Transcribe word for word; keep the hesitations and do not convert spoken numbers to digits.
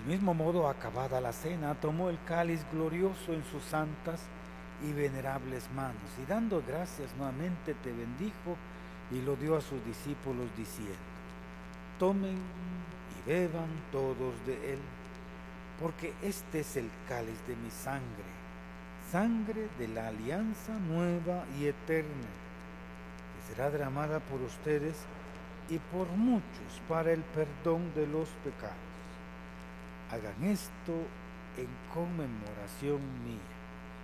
Del mismo modo, acabada la cena, tomó el cáliz glorioso en sus santas y venerables manos, y dando gracias nuevamente te bendijo y lo dio a sus discípulos diciendo: tomen y beban todos de él, porque este es el cáliz de mi sangre, sangre de la alianza nueva y eterna, que será derramada por ustedes y por muchos para el perdón de los pecados. Hagan esto en conmemoración mía.